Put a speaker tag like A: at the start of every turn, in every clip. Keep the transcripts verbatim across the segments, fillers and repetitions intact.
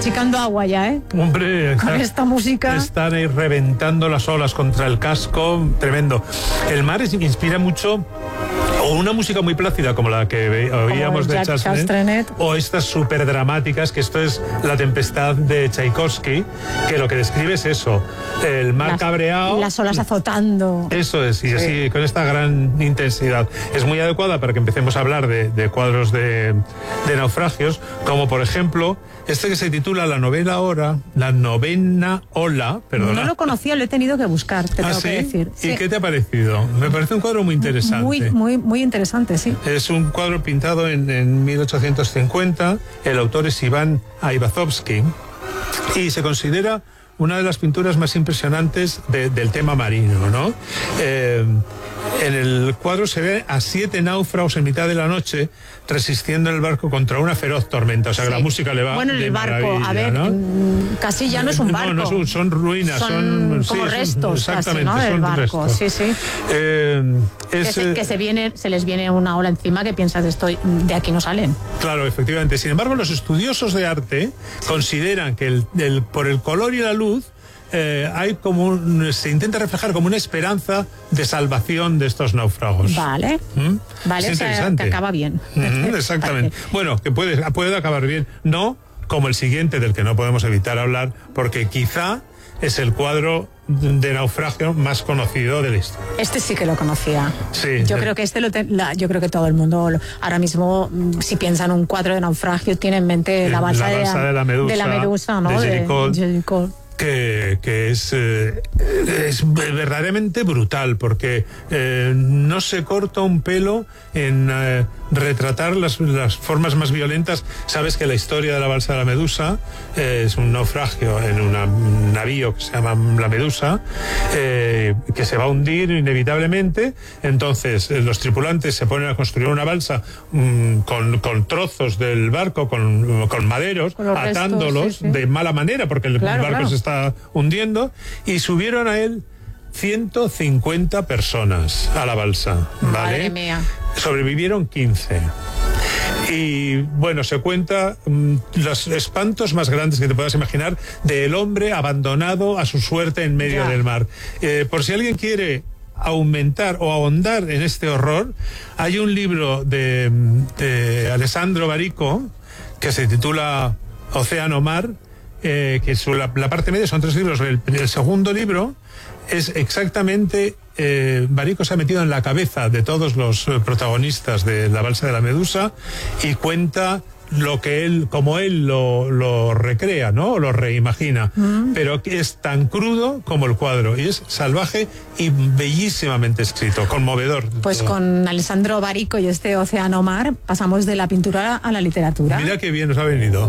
A: salpicando agua ya, ¿eh?
B: Hombre,
A: con esta música.
B: Están ahí reventando las olas contra el casco, tremendo. El mar es, inspira mucho o una música muy plácida como la que ve, oíamos de Chastenet, o estas súper dramáticas, que esto es La tempestad de Tchaikovsky, que lo que describe es eso, el mar
A: las,
B: cabreado,
A: las olas azotando.
B: Eso es, y
A: sí.
B: así con esta gran intensidad. Es muy adecuada para que empecemos a hablar de, de cuadros de, de naufragios, como por ejemplo este que se titula La novena hora, la novena ola, perdona.
A: No lo conocía, lo he tenido que buscar, te
B: ¿Ah,
A: tengo
B: sí?
A: que decir.
B: ¿Y
A: sí.
B: qué te ha parecido? Me parece un cuadro muy interesante.
A: Muy, muy, muy interesante, sí.
B: Es un cuadro pintado en, en mil ochocientos cincuenta, el autor es Iván Aivazovsky, y se considera una de las pinturas más impresionantes de, del tema marino, ¿no? Eh, en el cuadro se ve a siete náufragos en mitad de la noche resistiendo en el barco contra una feroz tormenta. O sea, sí. que la música le va
A: bueno, en
B: de
A: el barco, a ver,
B: ¿no?
A: casi ya no es un barco.
B: No, no son, son ruinas, son,
A: son como
B: sí,
A: restos,
B: son, exactamente,
A: casi, ¿no? Del
B: son
A: barco,
B: restos.
A: sí, sí.
B: Eh, es,
A: que, se, que se viene, se les viene una ola encima que piensas, estoy, de aquí no salen.
B: Claro, efectivamente. Sin embargo, los estudiosos de arte consideran que el, el, por el color y la luz Eh, hay como un, se intenta reflejar como una esperanza de salvación de estos náufragos.
A: Vale.
B: ¿Mm?
A: Vale,
B: es
A: o sea,
B: interesante.
A: que acaba bien.
B: Mm-hmm, exactamente. Vale. Bueno, que puede, puede acabar bien. No como el siguiente, del que no podemos evitar hablar, porque quizá es el cuadro de naufragio más conocido de la historia.
A: Este sí que lo conocía.
B: Sí.
A: Yo creo que este lo te, la, yo creo que todo el mundo lo, ahora mismo, si piensa en un cuadro de naufragio, tiene en mente la balsa,
B: la balsa de, de la medusa,
A: de la medusa, ¿no?
B: De Jericó.
A: De Jericó.
B: Que, que es, eh, es verdaderamente brutal, porque eh, no se corta un pelo en eh, retratar las, las formas más violentas. Sabes que la historia de la balsa de la Medusa eh, es un naufragio en una, un navío que se llama la Medusa, eh, que se va a hundir inevitablemente. Entonces eh, los tripulantes se ponen a construir una balsa mm, con, con trozos del barco, con, con maderos, con atándolos restos, sí, sí. de mala manera, porque el claro, barco claro. se está hundiendo, y subieron a él ciento cincuenta personas a la balsa, ¿vale?
A: Madre mía.
B: Sobrevivieron quince. Y bueno, se cuenta mmm, los espantos más grandes que te puedas imaginar del hombre abandonado a su suerte en medio ya. del mar. Eh, por si alguien quiere aumentar o ahondar en este horror, hay un libro de, de Alessandro Barico que se titula Océano Mar, eh, que su, la, la parte media son tres libros. El, el segundo libro es exactamente, eh, Barico se ha metido en la cabeza de todos los eh, protagonistas de la balsa de la Medusa y cuenta lo que él, como él lo, lo recrea, ¿no? O lo reimagina, mm. pero que es tan crudo como el cuadro, y es salvaje y bellísimamente escrito, conmovedor.
A: Pues todo. Con Alessandro Barico y este Océano Mar pasamos de la pintura a la literatura.
B: Mira qué bien nos ha venido.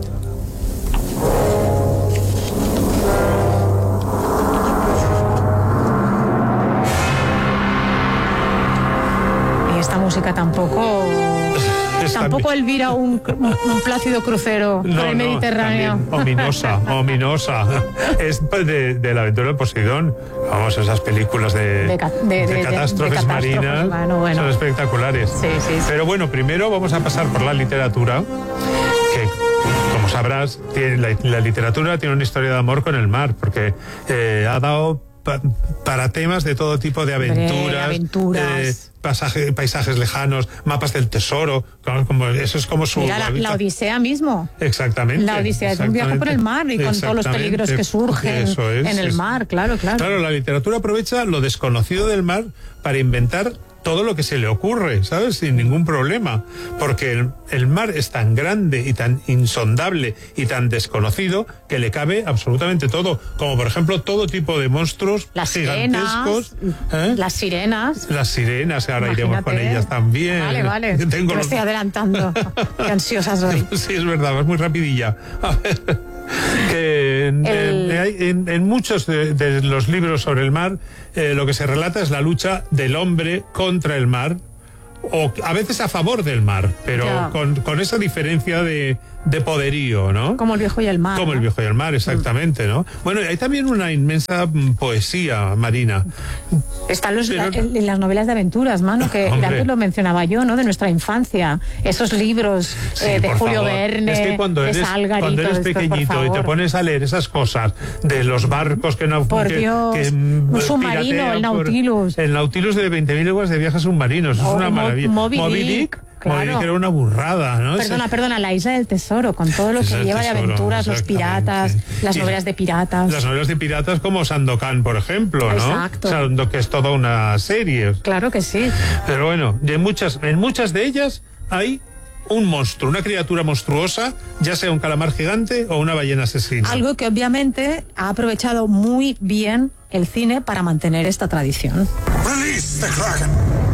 A: Esta música tampoco tampoco elvira un, un plácido crucero no, por el Mediterráneo.
B: No, ominosa, ominosa. Es de, de la aventura de Poseidón. Vamos, esas películas de,
A: de, de, de,
B: de catástrofes
A: de, de
B: marinas
A: bueno, bueno.
B: son espectaculares.
A: Sí, sí, sí.
B: Pero bueno, primero vamos a pasar por la literatura, que como sabrás, tiene, la, la literatura tiene una historia de amor con el mar, porque eh, ha dado pa, para temas de todo tipo de aventuras,
A: aventuras.
B: Eh, pasaje, paisajes lejanos, mapas del tesoro, como, eso es como su...
A: Mira, la, la Odisea mismo.
B: Exactamente.
A: La Odisea es un viaje por el mar y con todos los peligros que surgen es, en el mar, claro, claro.
B: Claro, la literatura aprovecha lo desconocido del mar para inventar todo lo que se le ocurre, ¿sabes? Sin ningún problema. Porque el, el mar es tan grande y tan insondable y tan desconocido que le cabe absolutamente todo. Como por ejemplo todo tipo de monstruos
A: las
B: gigantescos.
A: Sirenas,
B: ¿eh?
A: Las sirenas.
B: Las sirenas, ahora
A: Imagínate.
B: iremos con ellas también.
A: Vale, vale.
B: Tengo
A: me
B: los...
A: estoy adelantando. Qué ansiosa soy.
B: Sí, es verdad, vas muy rapidilla. A ver, que en, el... en, en, en muchos de, de los libros sobre el mar, eh, lo que se relata es la lucha del hombre contra el mar, o a veces a favor del mar, pero con, con esa diferencia de, de poderío, ¿no?
A: Como el viejo y el mar.
B: Como
A: ¿no?
B: el viejo y el mar, exactamente, ¿no? Bueno, hay también una inmensa poesía marina.
A: Están los,
B: pero,
A: la, en las novelas de aventuras, mano, que
B: hombre,
A: antes lo mencionaba yo, ¿no? De nuestra infancia. Esos libros
B: sí,
A: eh, de Julio
B: favor.
A: Verne,
B: es que cuando
A: de
B: eres,
A: Salgar
B: cuando
A: y
B: eres
A: todo esto,
B: pequeñito y te pones a leer esas cosas de los barcos que no...
A: Por
B: que,
A: Dios,
B: que,
A: un submarino, el Nautilus.
B: El Nautilus de veinte mil leguas de viajes submarinos.
A: Oh,
B: es una
A: Mo
B: maravilla.
A: Moby,
B: Moby
A: Dick.
B: Dick.
A: Claro.
B: Moby Dick era una burrada, ¿no?
A: Perdona, perdona, la Isla del Tesoro, con todo lo que
B: Isla del
A: lleva
B: Tesoro,
A: de aventuras, los piratas, las
B: y
A: novelas de piratas.
B: Las novelas de piratas como Sandokan, por ejemplo, ¿no?
A: Exacto.
B: O sea, que es toda una serie.
A: Claro que sí.
B: Pero bueno, en muchas, en muchas de ellas hay un monstruo, una criatura monstruosa, ya sea un calamar gigante o una ballena asesina.
A: Algo que obviamente ha aprovechado muy bien el cine para mantener esta tradición.
C: Release the Kraken.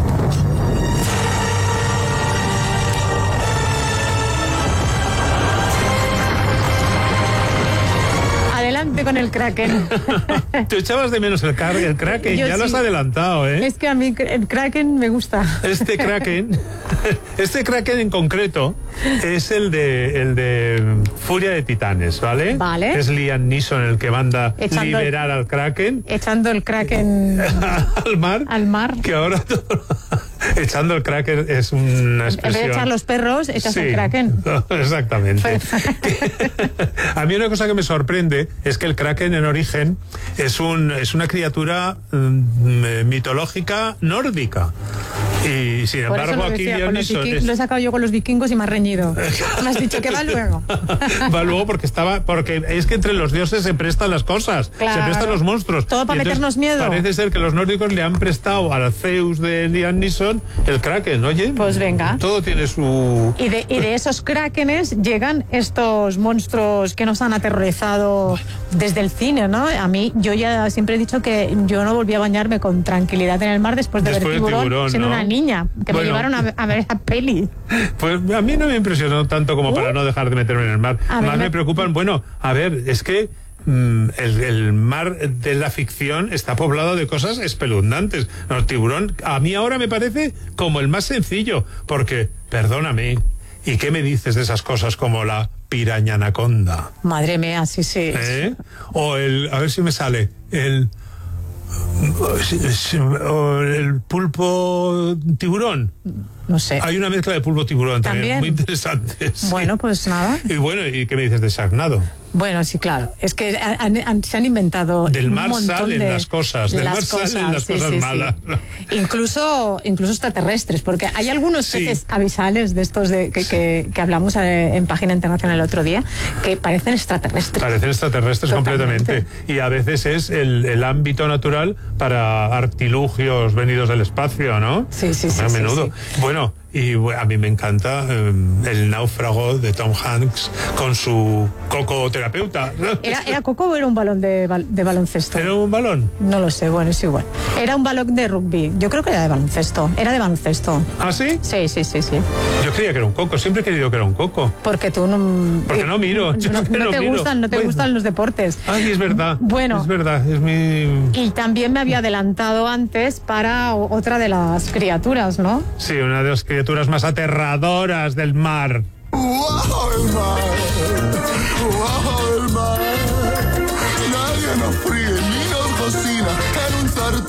A: Adelante con el Kraken.
B: Te echabas de menos el, car el Kraken,
A: Yo
B: ya
A: sí.
B: lo has adelantado, ¿eh?
A: Es que a mí el Kraken me gusta.
B: Este Kraken, este Kraken en concreto es el de el de Furia de Titanes, ¿vale?
A: Vale.
B: Es Liam Neeson el que manda
A: Echando
B: liberar
A: el,
B: al Kraken.
A: Echando el Kraken
B: al mar.
A: Al mar.
B: Que ahora todo, echando el Kraken es una expresión.
A: En vez de echar los perros, echas
B: sí,
A: el Kraken.
B: Exactamente. A mí una cosa que me sorprende es que el Kraken en origen es un es una criatura um, mitológica nórdica. Y sin
A: Por
B: embargo
A: eso
B: aquí
A: decía,
B: Liam Neeson es...
A: lo he sacado yo con los vikingos y me has reñido. Me has dicho que va luego.
B: Va luego porque estaba porque es que entre los dioses se prestan las cosas,
A: claro.
B: se prestan los monstruos.
A: Todo para meternos miedo.
B: Parece ser que los nórdicos le han prestado al Zeus de Liam Neeson el Kraken, oye.
A: Pues venga.
B: Todo tiene su...
A: Y de, y de esos krakenes llegan estos monstruos que nos han aterrorizado desde el cine, ¿no? A mí, yo ya siempre he dicho que yo no volví a bañarme con tranquilidad en el mar después de
B: después
A: ver Tiburón,
B: tiburón,
A: siendo
B: ¿no?
A: una niña, que
B: bueno,
A: me llevaron a, a ver esa peli.
B: Pues a mí no me impresionó tanto como uh, para no dejar de meterme en el mar.
A: Más
B: me...
A: me
B: preocupan, bueno, a ver, es que mm, el, el mar de la ficción está poblado de cosas espeluznantes. No, el tiburón a mí ahora me parece como el más sencillo, porque, perdóname, ¿y qué me dices de esas cosas como la piraña anaconda?
A: Madre mía, sí, sí.
B: ¿Eh? O el, a ver si me sale, el... o el pulpo tiburón.
A: No sé.
B: Hay una mezcla de pulpo tiburón también, también muy interesante. Sí.
A: Bueno, pues nada.
B: Y bueno, ¿y qué me dices de Sarnado?
A: Bueno, sí, claro. Es que han, han, se han inventado
B: del
A: un
B: mar
A: montón
B: salen
A: de,
B: las cosas, del
A: las
B: mar
A: cosas,
B: salen las
A: sí,
B: cosas
A: sí,
B: malas.
A: Sí. Incluso, incluso extraterrestres, porque hay algunos
B: sí.
A: peces avisales de estos de, que, que, que hablamos en Página Internacional el otro día, que parecen extraterrestres.
B: Parecen extraterrestres
A: Totalmente.
B: completamente. Y a veces es el, el ámbito natural para artilugios venidos del espacio, ¿no?
A: Sí, sí, sí.
B: A menudo.
A: Sí, sí.
B: Bueno, y a mí me encanta eh, el náufrago de Tom Hanks con su coco terapeuta.
A: ¿Era, ¿Era coco o era un balón de, de baloncesto?
B: ¿Era un balón?
A: No lo sé, bueno, es igual. Era un balón de rugby. Yo creo que era de baloncesto. Era de baloncesto.
B: ¿Ah, sí?
A: Sí, sí, sí, sí.
B: Yo creía que era un coco. Siempre he querido que era un coco.
A: Porque tú no...
B: Porque no miro. Yo
A: no, no,
B: no
A: te
B: miro.
A: gustan, no te
B: bueno.
A: gustan los deportes.
B: Ay, es verdad.
A: Bueno.
B: Es verdad, es mi...
A: Y también me había adelantado antes para otra de las criaturas, ¿no?
B: Sí, una de las criaturas más aterradoras del mar.
C: ¡Wow, el mar! ¡Wow, el mar! Nadie nos fríe ni nos cocina en un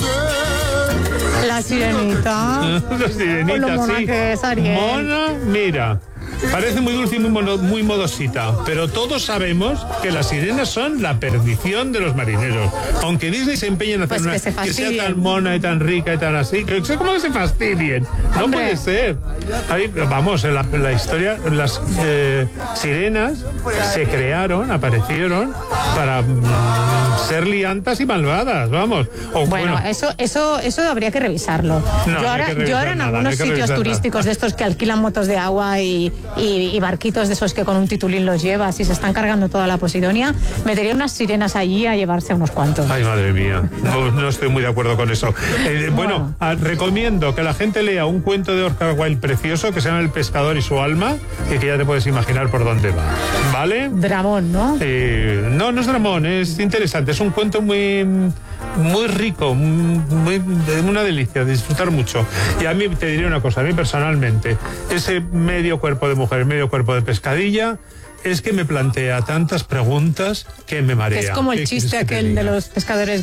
C: sartén.
A: La sirenita.
B: La sirenita,
A: lo mona
B: sí.
A: que es, Ariel.
B: Mona, mira. Parece muy dulce y muy, mono, muy modosita, pero todos sabemos que las sirenas son la perdición de los marineros. Aunque Disney se empeña en hacer
A: Pues
B: una
A: que, se
B: que sea tan mona y tan rica y tan así, que sé cómo que se fastidien. No
A: Hombre.
B: puede ser. Ahí, vamos, en la, en la historia, las eh, sirenas se crearon, aparecieron para mm, ser liantas y malvadas, vamos. O,
A: Bueno,
B: bueno,
A: eso, eso, eso habría que revisarlo.
B: No,
A: yo,
B: no hay
A: ahora,
B: que revisar
A: yo ahora en
B: nada,
A: algunos
B: no hay que
A: sitios
B: revisar
A: turísticos
B: nada.
A: de estos que alquilan motos de agua y, y, y barquitos de esos que con un titulín los llevas y se están cargando toda la Posidonia, metería unas sirenas allí a llevarse a unos cuantos.
B: Ay, madre mía, no, no estoy muy de acuerdo con eso. Eh, bueno, bueno a, recomiendo que la gente lea un cuento de Oscar Wilde precioso que se llama El pescador y su alma, y que ya te puedes imaginar por dónde va, ¿vale?
A: Dramón, ¿no?
B: Eh, no, no es dramón, es interesante, es un cuento muy muy rico, muy, una delicia, disfrutar mucho. Y a mí te diré una cosa, a mí personalmente, ese medio cuerpo de mujer, medio cuerpo de pescadilla, es que me plantea tantas preguntas que me marea.
A: Es como el chiste aquel de los pescadores